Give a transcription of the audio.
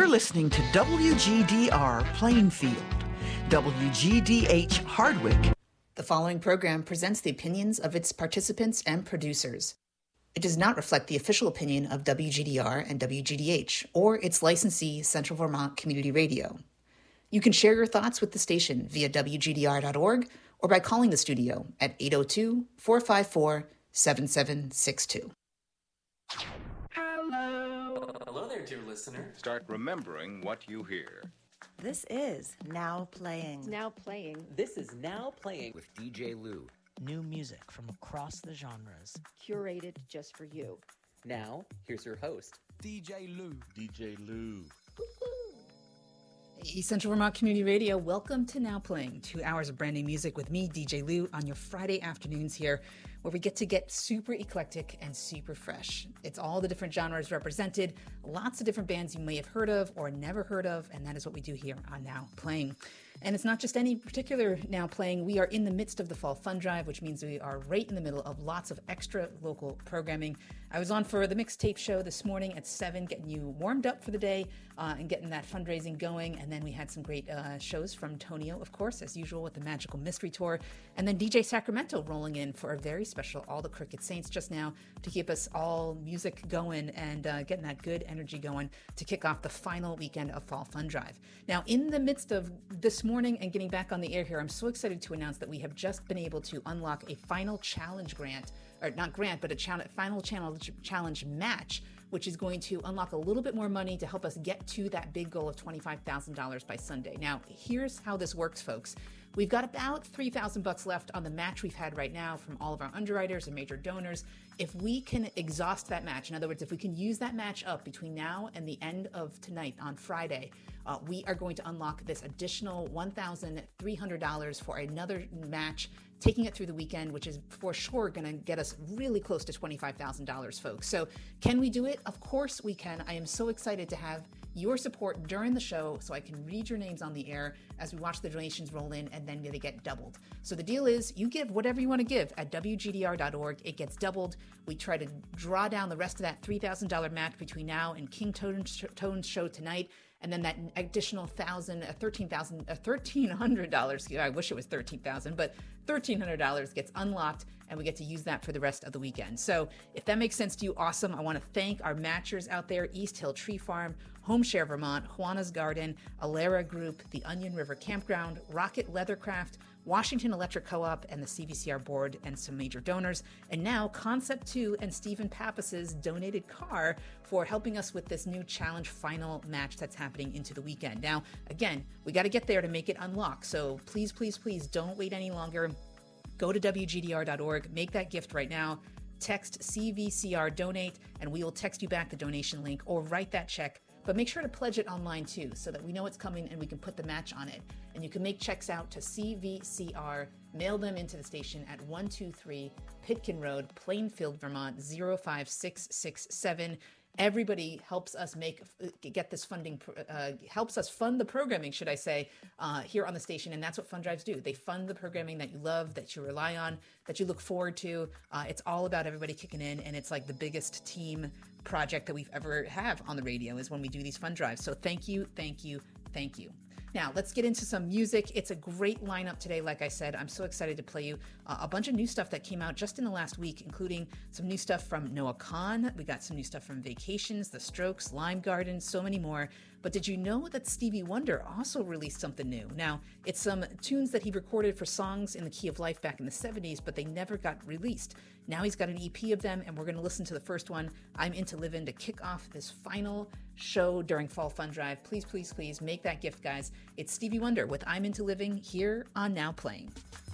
You're listening to WGDR Plainfield, WGDH Hardwick. The following program presents the opinions of its participants and producers. It does not reflect the official opinion of WGDR and WGDH or its licensee, Central Vermont Community Radio. You can share your thoughts with the station via WGDR.org or by calling the studio at 802-454-7762. Hello there, dear listener. Start remembering what you hear. This is Now Playing. Now Playing. This is Now Playing With DJ Lou. New music from across the genres. Curated just for you. Now, here's your host, DJ Lou. DJ Lou. Hey, Central Vermont Community Radio, welcome to Now Playing. 2 hours of brand new music with me, DJ Lou, on your Friday afternoons here, where we get super eclectic and super fresh. It's all the different genres represented, lots of different bands you may have heard of or never heard of, and that is what we do here on Now Playing. And it's not just any particular Now Playing. We are in the midst of the Fall Fun Drive, which means we are right in the middle of lots of extra local programming. I was on for the mixtape show this morning at 7, getting you warmed up for the day and getting that fundraising going. And then we had some great shows from Tonio, of course, as usual, with the Magical Mystery Tour. And then DJ Sacramento rolling in for a very special All the Cricket Saints just now to keep us all music going and getting that good energy going to kick off the final weekend of Fall Fun Drive. Now, in the midst of this morning and getting back on the air here, I'm so excited to announce that we have just been able to unlock a final challenge grant, or not grant, but a final challenge match, which is going to unlock a little bit more money to help us get to that big goal of $25,000 by Sunday. Now, here's how this works, folks. We've got about $3,000 left on the match we've had right now from all of our underwriters and major donors. If we can exhaust that match, in other words, if we can use that match up between now and the end of tonight on Friday, we are going to unlock this additional $1,300 for another match, taking it through the weekend, which is for sure going to get us really close to $25,000, folks. So can we do it? Of course we can. I am so excited to have your support during the show so I can read your names on the air as we watch the donations roll in, and then they get doubled. So the deal is you give whatever you want to give at WGDR.org. It gets doubled. We try to draw down the rest of that $3,000 match between now and King Tone's show tonight. And then that additional $1,300, I wish it was $13,000, but $1,300 gets unlocked, and we get to use that for the rest of the weekend. So if that makes sense to you, awesome. I want to thank our matchers out there: East Hill Tree Farm, Home Share Vermont, Juana's Garden, Alera Group, the Onion River Campground, Rocket Leathercraft, Washington Electric Co-op, and the CVCR board, and some major donors. And now Concept 2 and Stephen Pappas's donated car for helping us with this new challenge final match that's happening into the weekend. Now, again, we got to get there to make it unlock. So please, please, please don't wait any longer. Go to WGDR.org, make that gift right now. Text CVCR donate, and we will text you back the donation link, or write that check. But make sure to pledge it online too, so that we know it's coming and we can put the match on it. And you can make checks out to CVCR, mail them into the station at 123 Pitkin Road, Plainfield, Vermont, 05667. Everybody helps us get this funding, helps us fund the programming, should I say, here on the station. And that's what fund drives do. They fund the programming that you love, that you rely on, that you look forward to. It's all about everybody kicking in, and it's like the biggest team project that we've ever have on the radio is when we do these fund drives. So thank you, thank you, thank you. Now, let's get into some music. It's a great lineup today, like I said. I'm so excited to play you a bunch of new stuff that came out just in the last week, including some new stuff from Noah Kahan. We got some new stuff from Vacations, The Strokes, Lime Garden, so many more. But did you know that Stevie Wonder also released something new? Now, it's some tunes that he recorded for songs in the Key of Life back in the 70s, but they never got released. Now he's got an EP of them, and we're going to listen to the first one, I'm Into Livin', to kick off this final show during Fall Fun Drive. Please, please, please make that gift, guys. It's Stevie Wonder with I'm Into Living here on Now Playing.